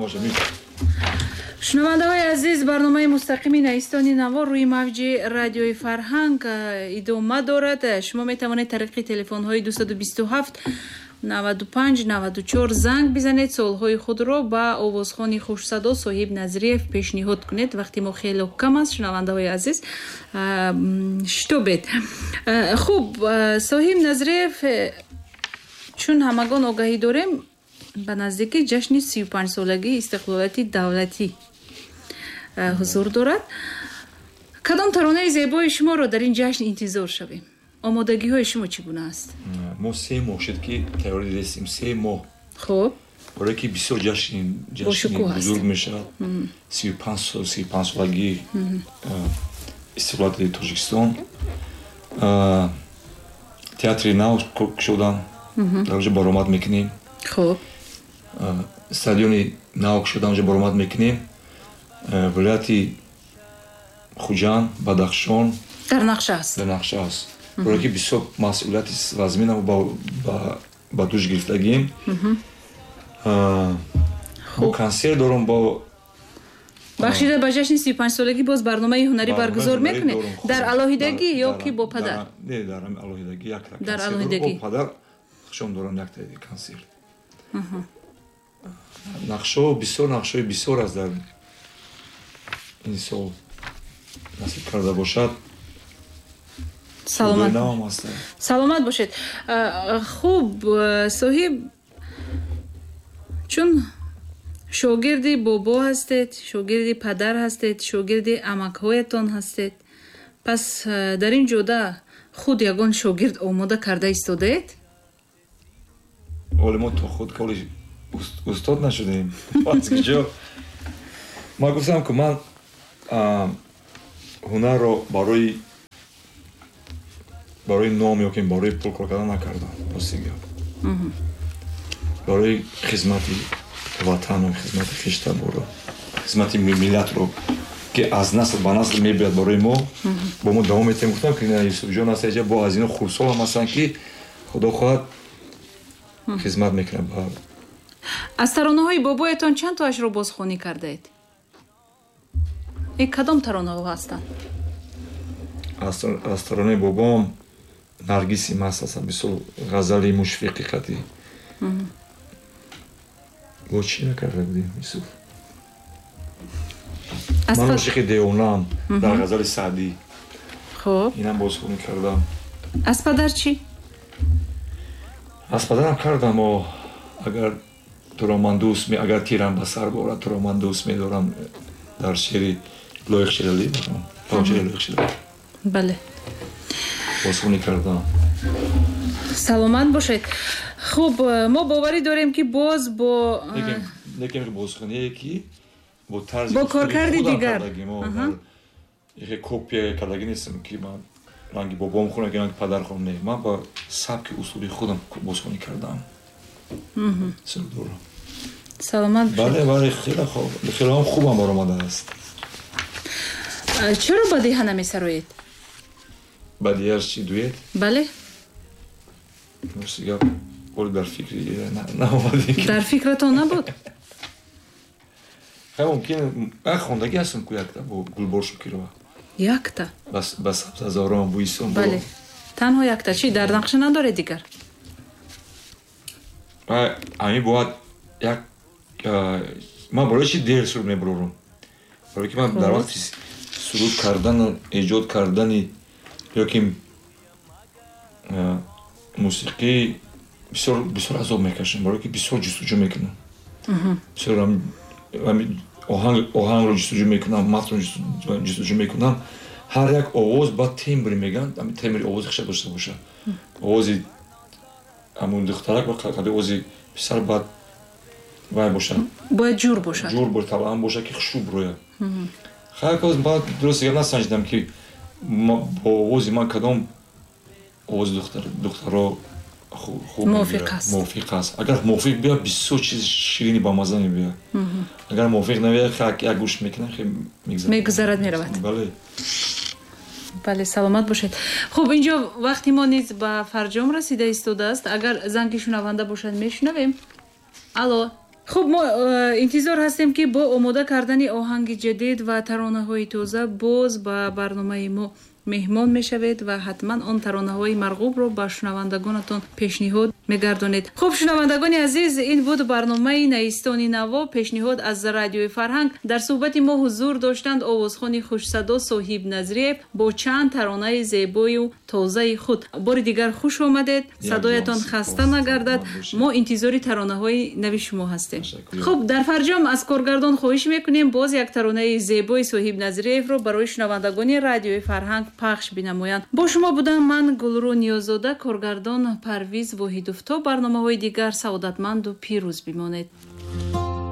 тамоша мекунем. шунавандаҳои азиз, барномаи мустақими наистони навор рӯи мавҷи радиои Фарҳанг идома дорад. шумо метавонед тариқи телефонҳои 227 95 94 занг бизанед, суолҳои худро ба овозхони хушсадо Соҳиб Назриев пешниҳод кунед. вақти мо хеле кам аст, шунавандаҳои азиз, шитобед. хуб, Соҳиб Назриев, чун ҳамагон огаҳӣ дорем, ба наздики ҷашни 35-солагии истиқлолияти давлатӣ ҳузур дорад. кадом таронаи зебои шуморо дар ин ҷашн интизор шавем? омодагиҳои шумо чӣ гуна аст? мо 3 моҳ шуд ки тайёрӣ дестем. 3 моҳ. хуб, барое ки бисёр ҷашни бузург мешавад. 35-солагии истиқлолияти Тоҷикистон. театри нав шудам, дар онҷо баромад мекунем. хуб, стадиони нав шудам, онҷо баромад мекунем. вилояти Хуҷанд, Бадахшон дар нақша аст. барое ки бисёр масъулияти вазмина ба дӯш гирифтагием. мо консерт дорам бо бахшида ба ҷашни 35-солагӣ боз барномаи ҳунарӣ баргузор мекунед дар алоҳидагӣ ё ки бо падар? Не, дар алоҳидагӣ. дар алоҳидагӣ. бо падар хушам дорам як консерт. нақшои бисёр аст дар ин сол насиб карда бошад. саломат бошед. хуб, Соҳиб, чун шогирди бобо ҳастед, шогирди падар ҳастед, шогирди амакҳоятон ҳастед, пас дар ин ҷода худ ягон шогирд омода карда истодаед? оле мо то худ коли устод нашудем. ман гуфтам ки ман ҳунарро барои ном ё ки барои пул кор кардан накардам. барои хизмати ватану хизмати хиштаборо, хизмати миллатро ки аз насл ба насл мебиёд барои мо, бо мо давом метем. гуфтам ки Юсуфҷон ҳастаҷа бо аз ино хурдсолам ҳастанд ки худо хоҳад хизмат мекунам. аз таронаҳои бобоятон чанд тоашро бозхонӣ кардаед? кадом таронаҳо ҳастанд? аз таронаи бобом наргиси маст аст, бисёр ғазали мушфиқи хати. бо чӣ накарда будем Юсуф? ман ошиқи девонаам дар ғазали Саъдӣ. хуб, инам бозхонӣ кардам. аз падар чӣ? аз падарам кардам. агар туро ман дӯст агар тирам ба сар борад, туро ман дӯст медорам, дар шеъри лоиқ ширали бале бозхонӣ кардам. саломат бошед. хуб, мо боварӣ дорем ки боз бо некем бозхоние ки бо тарзи бо коркарди дигар копия кардаги нестам ки ман ранги бобом хонам ки ранги падар хонам. не, ман ба сабки услуби худам бозхонӣ кардам. саломат бошед. бале хеле хубам баромада аст. чаро бадиҳа намесароед? бадиҳаш чи дует? бале, сега оли дар фикри наомадем. дар фикратон набуд? мумкин як хондагӣ ҳастам ку якта бо Гулбор Шукирова. якта? ба Сабзазорон бо Исон. бале, танҳо якта. чӣ дар нақша надоред дигар? ами бояд як ман барои чи дер суруд мебарорам. барои ки ман дар вақти суруд кардану эҷод кардани ё ки мусиқӣ бисёр азоб мекашам, барои ки бисёр ҷустуҷӯ мекунам. бисёр оҳангро ҷустуҷӯ мекунам, матнро ҷустуҷӯ мекунам. ҳар як овоз ба тембри меган, тембри овози хиша дошта бошад. овози амун духтарак ва овози писар баъд вай бошад. бояд ҷур бошад. ҷур бошад, талаан бошад ки хушбӯ рояд. хаяк баъд дуруст дигар насанҷидам ки бо овози ман кадом овози духтаро мувофиқ аст. агар мувофиқ биёд бисёр чизи ширини ба мазза мебиёд. агар мувофиқ навиёд як гӯш мекунам мегузарад меравад. бале. бале, саломат бошед. хуб, инҷо вақти мо низ ба фарҷом расида истодааст. агар занги шунаванда бошад мешунавем. алло. خب ما انتظار هستیم که با آماده کردن آهنگ جدید و ترانه‌های تازه باز با برنامه ما مهمان میشوید و حتما آن ترانه‌های مرغوب رو با شنوندگانتون پیشنهاد میگردونید. خب شنوندگان عزیز، این بود برنامه نیستانی نوا، پیشنهاد از رادیوی فرهنگ. در صحبت ما حضور داشتند آوازخوان خوش صدا صاحب نظریه با چند ترانه زیبای و تازه خود. بار دیگر خوش آمدید، صدایتان خسته نگردد. ما انتظار ترانه‌های نوی شما هستیم. خب در فرجام از کارگردان خواهش میکنیم باز یک ترانه زیبای صاحب نظریه رو برای شنوندگان رادیوی فرهنگ پخش بنمایند. با شما بودم من گلرو نیازاده، کارگردان پرویز واحدوف. تا برنامه‌های دیگر سعادتمند و پیروز بمانید.